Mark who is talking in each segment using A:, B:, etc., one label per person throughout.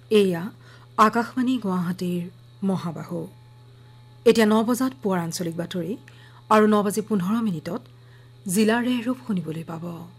A: এয়া আকাশবাণী গুৱাহাটীৰ মহাবাহু। এতিয়া 9 বজাত পুৱাৰ আঞ্চলিক বাতৰি আৰু 9:15 জিলাৰ ৰূপ শুনিবলৈ পাব।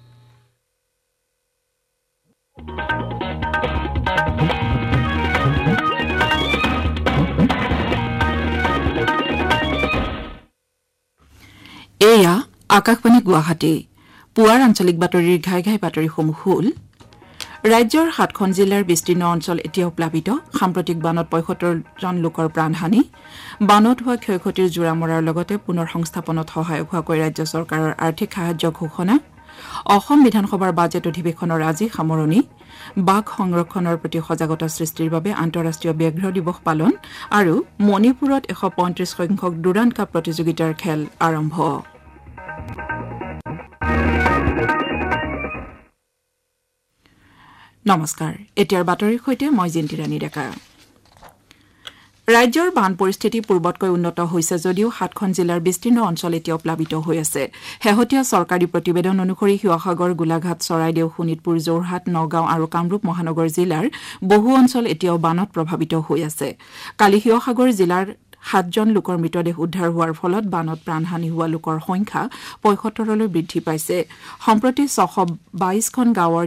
B: এয়া আকাশবাণী গুৱাহাটী। পুৱাৰ আঞ্চলিক বাতৰিৰ ঘাই ঘাই বাতৰিসমূহ হ'ল: ৰাজ্যৰ 7খন জিলাৰ বিস্তীৰ্ণ অঞ্চল এতিয়াও প্লাবিত, সাম্প্ৰতিক বানত ৭৫জন লোকৰ প্ৰাণহানি, বানত হোৱা ক্ষয় ক্ষতিৰ জোৰা মৰাৰ লগতে পুনৰ সংস্থাপনত সহায়ক হোৱাকৈ ৰাজ্য চৰকাৰৰ আৰ্থিক সাহায্য ঘোষণা, অসম বিধানসভাৰ বাজেট অধিৱেশনৰ আজি সামৰণি, বাঘ সংৰক্ষণৰ প্ৰতি সজাগতা সৃষ্টিৰ বাবে আন্তঃৰাষ্ট্ৰীয় ব্যাঘ্ৰ দিৱস পালন আৰু মণিপুৰত 135 সংখ্যক ডুৰাণ্ড কাপ প্ৰতিযোগিতাৰ খেল আৰম্ভ। নমস্কাৰ, এতিয়াৰ বাতৰিৰ সৈতে মই জিন্তিৰাণী ডেকা। ৰাজ্যৰ বান পৰিস্থিতি পূৰ্বতকৈ উন্নত হৈছে যদিও 7খন জিলাৰ বিস্তীৰ্ণ অঞ্চল এতিয়াও প্লাবিত হৈ আছে। শেহতীয়া চৰকাৰী প্ৰতিবেদন অনুসৰি শিৱসাগৰ, গোলাঘাট, চৰাইদেউ, শোণিতপুৰ, যোৰহাট, নগাঁও আৰু কামৰূপ মহানগৰ জিলাৰ বহু অঞ্চল এতিয়াও বানত প্ৰভাৱিত হৈ আছে। কালি শিৱসাগৰ জিলাৰ 7জন লোকৰ মৃতদেহ উদ্ধাৰ হোৱাৰ ফলত বানত প্ৰাণহানি হোৱা লোকৰ সংখ্যা ৭৫লৈ বৃদ্ধি পাইছে। সম্প্ৰতি 622খন গাঁৱৰ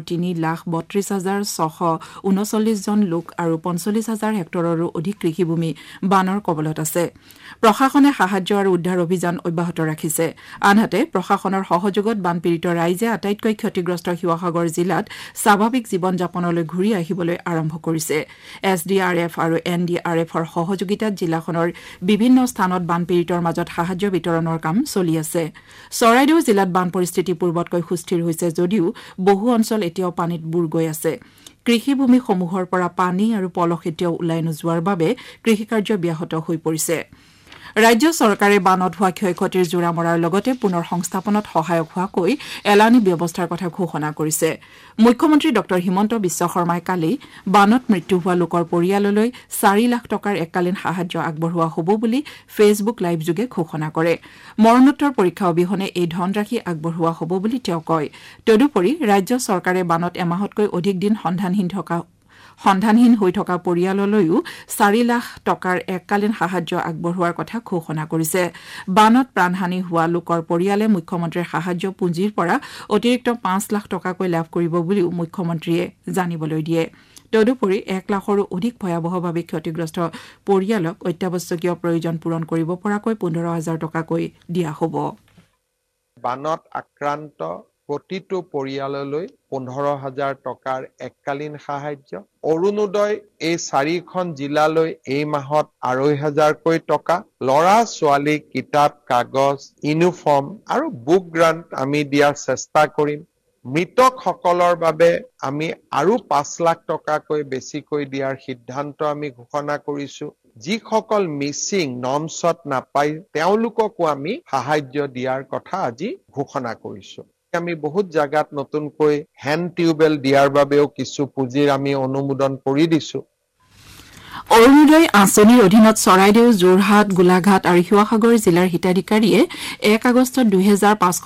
B: 3,32,639 জন লোক আৰু 45,000 হেক্টৰৰো অধিক কৃষিভূমি বানৰ কবলত আছে। প্ৰশাসনে সাহায্য আৰু উদ্ধাৰ অভিযান অব্যাহত ৰাখিছে। আনহাতে প্ৰশাসনৰ সহযোগত বানপীড়িত ৰাইজে আটাইতকৈ ক্ষতিগ্ৰস্ত শিৱসাগৰ জিলাত স্বাভাৱিক জীৱন যাপনলৈ ঘূৰি আহিবলৈ আৰম্ভ কৰিছে। SDRF আৰু NDRFৰ সহযোগিতাত জিলাখনৰ বিভিন্ন স্থানত বানপীড়িতৰ মাজত সাহায্য বিতৰণৰ কাম চলি আছে। চৰাইদেউ জিলাত বান পৰিস্থিতি পূৰ্বতকৈ সুস্থিৰ হৈছে যদিও বহু অঞ্চল এতিয়াও পানীত বুৰ গৈ আছে। কৃষিভূমিসমূহৰ পৰা পানী আৰু পলস এতিয়াও ওলাই নোযোৱাৰ বাবে কৃষিকাৰ্য ব্যাহত হৈ পৰিছে। ৰাজ্য চৰকাৰে বানত হোৱা ক্ষয় ক্ষতিৰ জোৰা মৰাৰ লগতে পুনৰ সংস্থাপনত সহায়ক হোৱাকৈ এলানি ব্যৱস্থাৰ কথা ঘোষণা কৰিছে। মুখ্যমন্ত্ৰী ড হিমন্ত বিশ্ব শৰ্মাই কালি বানত মৃত্যু হোৱা লোকৰ পৰিয়াললৈ 4 লাখ টকাৰ এককালীন সাহায্য আগবঢ়োৱা হ'ব বুলি ফেচবুক লাইভযোগে ঘোষণা কৰে। মৰণোত্তৰ পৰীক্ষা অবিহনে এই ধনৰাশি আগবঢ়োৱা হ'ব বুলি তেওঁ কয়। তদুপৰি ৰাজ্য চৰকাৰে বানত এমাহতকৈ অধিক দিন সন্ধানহীন হৈ থকা পৰিয়াললৈও 4 লাখ টকাৰ এককালীন সাহায্য আগবঢ়োৱাৰ কথা ঘোষণা কৰিছে। বানত প্ৰাণহানি হোৱা লোকৰ পৰিয়ালে মুখ্যমন্ত্ৰীৰ সাহায্য পুঁজিৰ পৰা অতিৰিক্ত 5 লাখ টকাকৈ লাভ কৰিব বুলিও মুখ্যমন্ত্ৰীয়ে জানিবলৈ দিয়ে। তদুপৰি 1 লাখৰো অধিক ভয়াৱহভাৱে ক্ষতিগ্ৰস্ত পৰিয়ালক অত্যাৱশ্যকীয় প্ৰয়োজন পূৰণ কৰিব পৰাকৈ 15,000 টকাকৈ দিয়া হ'ব।
C: বানত আক্ৰান্ত প্ৰতিটো পৰিয়াললৈ 15,000 টকাৰ এককালীন সাহায্য। অৰুণোদয় এই 4খন জিলালৈ এই মাহত 2,500কৈ টকা। ল'ৰা ছোৱালীক কিতাপ, কাগজ, ইউনিফৰ্ম আৰু বুক গ্ৰাণ্ট আমি দিয়াৰ চেষ্টা কৰিম। মৃতকসকলৰ বাবে আমি আৰু 5 লাখ টকাকৈ বেছিকৈ দিয়াৰ সিদ্ধান্ত আমি ঘোষণা কৰিছো। যিসকল মিচিং নমছত নাপায় তেওঁলোককো আমি সাহায্য দিয়াৰ কথা আজি ঘোষণা কৰিছো। আমি বহুত জাগাত নতুনকৈ হেণ্ড টিউবেল দিয়াৰ বাবেও কিছু পুঁজিৰ আমি অনুমোদন কৰি দিছো।
B: অৰুণোদয় আঁচনিৰ অধীনত চৰাইদেউ, যোৰহাট, গোলাঘাট আৰু শিৱসাগৰ জিলাৰ হিতাধিকাৰীয়ে 1 আগষ্টত 2,500